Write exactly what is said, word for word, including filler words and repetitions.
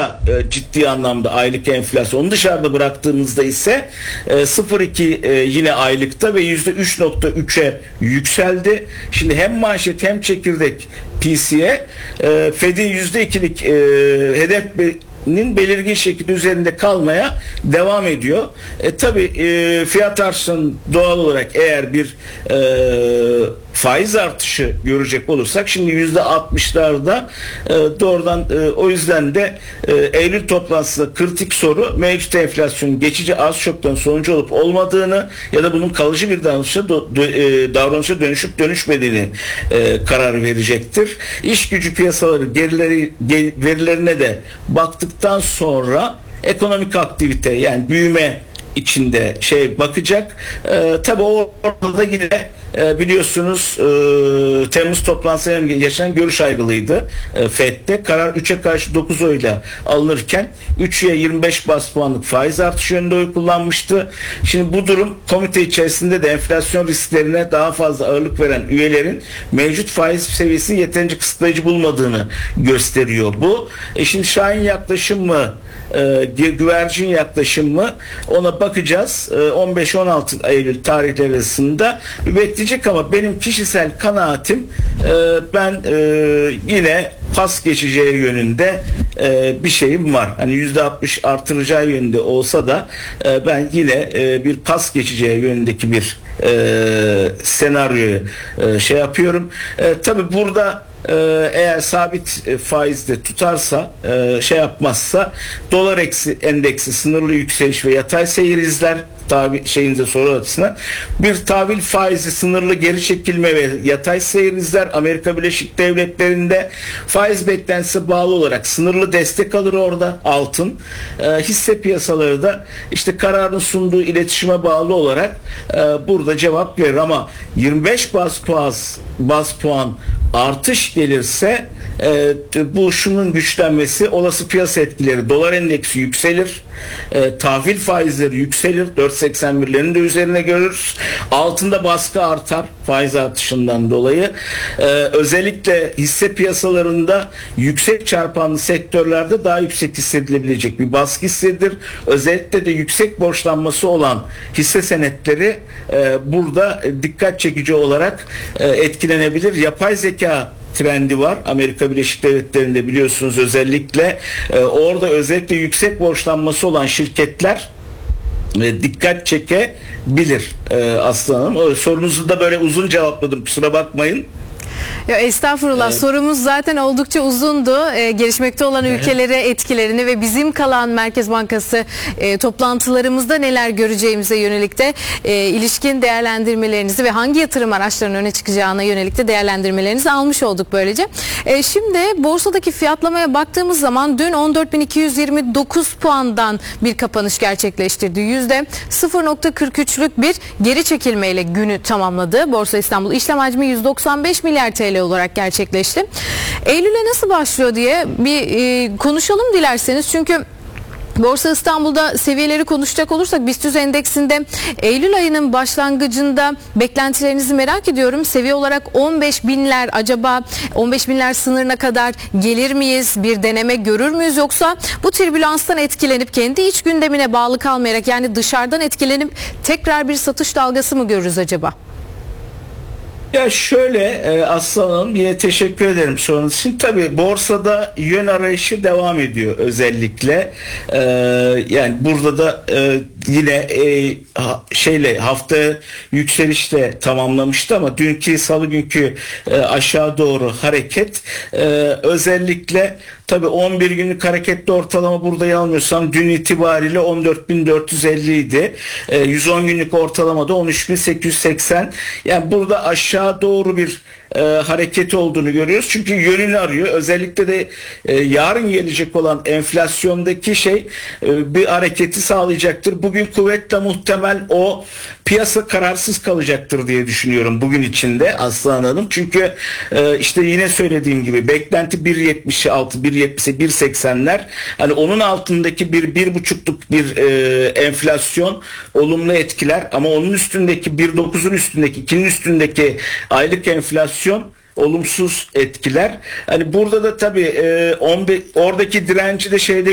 da e, ciddi anlamda aylık enflasyon. Onu dışarıda bıraktığımızda ise e, sıfır virgül iki e, yine aylıkta ve yüzde üç nokta üçe yükseldi. Şimdi hem manşet hem çekirdek P C'ye e, Fed'in yüzde ikilik e, hedef nin belirgin şekilde üzerinde kalmaya devam ediyor. E, tabii e, fiyat artışının doğal olarak eğer bir e, faiz artışı görecek olursak şimdi yüzde altmışlarda e, doğrudan e, o yüzden de e, Eylül toplantısında kritik soru mevcut enflasyonun geçici az şoktan sonucu olup olmadığını ya da bunun kalıcı bir davranışa, do, e, davranışa dönüşüp dönüşmediğini e, karar verecektir. İş gücü piyasaları gerileri, ger, verilerine de baktıktan sonra ekonomik aktivite yani büyüme içinde şey bakacak. E, tabii orada yine e, biliyorsunuz e, Temmuz toplantısında yaşanan görüş ayrılığıydı e, Fed'de. Karar üçe karşı dokuz oyla alınırken üçe yirmi beş bas puanlık faiz artışı yönünde oy kullanmıştı. Şimdi bu durum komite içerisinde de enflasyon risklerine daha fazla ağırlık veren üyelerin mevcut faiz seviyesini yeterince kısıtlayıcı bulmadığını gösteriyor bu. E şimdi Şahin yaklaşım mı e, güvercin yaklaşım mı ona bakacağız. E, on beş on altı Eylül tarihleri arasında bekleyecek ama benim kişisel kanaatim e, ben e, yine pas geçeceği yönünde e, bir şeyim var. Hani yüzde altmış artıracağı yönünde olsa da e, ben yine e, bir pas geçeceği yönündeki bir e, senaryoyu e, şey yapıyorum. E, tabii burada eğer sabit faizde tutarsa şey yapmazsa dolar eksi endeksi sınırlı yükseliş ve yatay seyir izler tabi şeyinize soru açısından bir tahvil faizi sınırlı geri çekilme ve yatay seyir izler. Amerika Birleşik Devletleri'nde faiz beklentisi bağlı olarak sınırlı destek alır orada altın. E, hisse piyasaları da işte kararın sunduğu iletişime bağlı olarak e, burada cevap verir ama yirmi beş bas puan bas puan artış gelirse e, bu şunun güçlenmesi olası piyasa etkileri dolar endeksi yükselir. E, tahvil faizleri yükselir. dört virgül seksen birlerin de üzerine görürüz. Altında baskı artar faiz artışından dolayı. E, özellikle hisse piyasalarında yüksek çarpanlı sektörlerde daha yüksek hissedilebilecek bir baskı hissedilir. Özellikle de yüksek borçlanması olan hisse senetleri e, burada dikkat çekici olarak e, etkilenebilir. Yapay zeka trendi var. Amerika Birleşik Devletleri'nde biliyorsunuz özellikle e, orada özellikle yüksek borçlanması olan şirketler e, dikkat çekebilir e, Aslı Hanım. Sorunuzu da böyle uzun cevapladım. Kusura bakmayın. Ya estağfurullah, evet. Sorumuz zaten oldukça uzundu. Ee, gelişmekte olan evet. ülkelere etkilerini ve bizim kalan Merkez Bankası e, toplantılarımızda neler göreceğimize yönelik de e, ilişkin değerlendirmelerinizi ve hangi yatırım araçlarının öne çıkacağına yönelik de değerlendirmelerinizi almış olduk böylece. E, şimdi borsadaki fiyatlamaya baktığımız zaman dün on dört bin iki yüz yirmi dokuz puandan bir kapanış gerçekleştirdi. yüzde sıfır virgül kırk üçlük bir geri çekilmeyle günü tamamladı. Borsa İstanbul işlem hacmi yüz doksan beş milyar T L olarak gerçekleşti. Eylül'e nasıl başlıyor diye bir e, konuşalım dilerseniz. Çünkü Borsa İstanbul'da seviyeleri konuşacak olursak BIST endeksinde Eylül ayının başlangıcında beklentilerinizi merak ediyorum. Seviye olarak on beş binler, acaba on beş binler sınırına kadar gelir miyiz? Bir deneme görür müyüz? Yoksa bu türbülanstan etkilenip kendi iç gündemine bağlı kalmayarak, yani dışarıdan etkilenip tekrar bir satış dalgası mı görürüz acaba? Ya şöyle e, Aslı Hanım, yine teşekkür ederim sorunuz için. Tabii borsada yön arayışı devam ediyor özellikle. E, yani burada da e, yine e, ha, şeyle hafta yükselişle tamamlamıştı ama dünkü salı günkü e, aşağı doğru hareket e, özellikle tabii on bir günlük hareketli ortalama burada yanılmıyorsam dün itibariyle on dört bin dört yüz elli idi. E, yüz on günlük ortalamada on üç bin sekiz yüz seksen. Yani burada aşağı doğru bir e, hareket olduğunu görüyoruz. Çünkü yönünü arıyor. Özellikle de e, yarın gelecek olan enflasyondaki şey e, bir hareketi sağlayacaktır. Bugün kuvvetle muhtemel o piyasa kararsız kalacaktır diye düşünüyorum bugün içinde Aslan Hanım. Çünkü e, işte yine söylediğim gibi beklenti bir yetmiş altı, bir yetmiş, bir seksenler. Hani onun altındaki bir bir buçukluk bir e, enflasyon olumlu etkiler ama onun üstündeki bir dokuzun üstündeki, ikinin üstündeki aylık enflasyon olumsuz etkiler. Hani burada da tabii e, on beş, oradaki direnci de şeyde